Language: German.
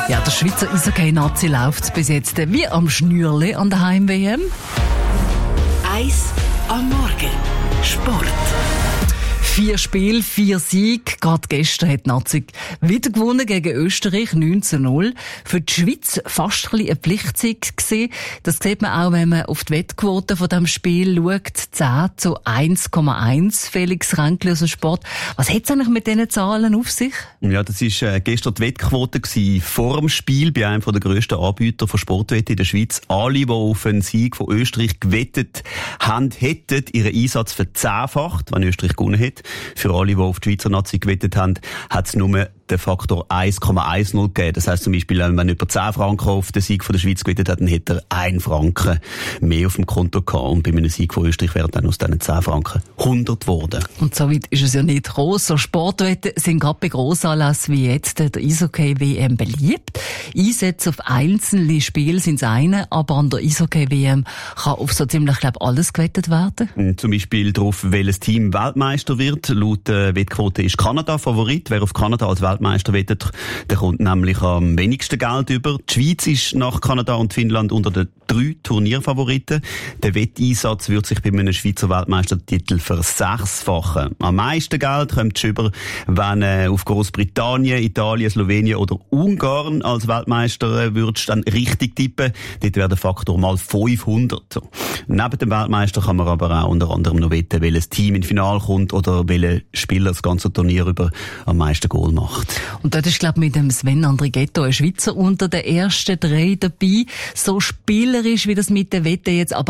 Ja, der Schweizer Eishockey-Nazi läuft bis jetzt wie am Schnürli an der Heim-WM. 1 am Morgen. Sport. 4 Spiele, 4 Siege. Gerade gestern hat die Nazi wieder gewonnen gegen Österreich 19:0. Für die Schweiz fast ein bisschen ein Pflichtsieg gewesen. Das sieht man auch, wenn man auf die Wettquote von diesem Spiel schaut. 10:1,1. Felix Ränkli aus dem Sport. Was hat es eigentlich mit diesen Zahlen auf sich? Ja, das war gestern die Wettquote gewesen. Vor dem Spiel bei einem der grössten Anbieter von Sportwetten in der Schweiz. Alle, die auf einen Sieg von Österreich gewettet haben, hätten ihren Einsatz verzehnfacht, wenn Österreich gewonnen hätte. Für alle, die auf die Schweizer Nazi gewettet haben, hat es nur den Faktor 1,10 gegeben. Das heisst zum Beispiel, wenn jemand 10 Franken auf den Sieg von der Schweiz gewettet hat, dann hätte er 1 Franken mehr auf dem Konto gehabt. Und bei einem Sieg von Österreich wären dann aus diesen 10 Franken 100 geworden. Und so weit ist es ja nicht gross. So Sportwetten sind gerade bei Grossanlässen wie jetzt der Eishockey-WM beliebt. Einsätze auf einzelne Spiele sind das eine, aber an der Eishockey-WM kann auf so ziemlich, alles gewettet werden. Zum Beispiel darauf, welches Team Weltmeister wird. Laut Wettquote ist Kanada Favorit. Wer auf Kanada als Weltmeister wettet, der kommt nämlich am wenigsten Geld über. Die Schweiz ist nach Kanada und Finnland unter den 3 Turnierfavoriten. Der Wetteinsatz wird sich bei einem Schweizer Weltmeistertitel versechsfachen. Am meisten Geld kommt es über, wenn auf Großbritannien, Italien, Slowenien oder Ungarn als Weltmeister würdest dann richtig tippen. Dort wäre der Faktor mal 500. Neben dem Weltmeister kann man aber auch unter anderem noch wetten, welches Team ins Finale kommt oder welcher Spieler das ganze Turnier über am meisten Goal macht. Und dort ist, mit dem Sven Andrighetto ein Schweizer unter den ersten 3 dabei. So spielerisch, wie das mit den Wetten jetzt aber